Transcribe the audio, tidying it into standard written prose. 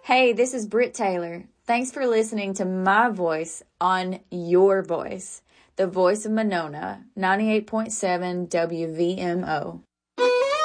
Hey, this is Britt Taylor. Thanks for listening to my voice on your voice, the voice of Monona, 98.7 WVMO.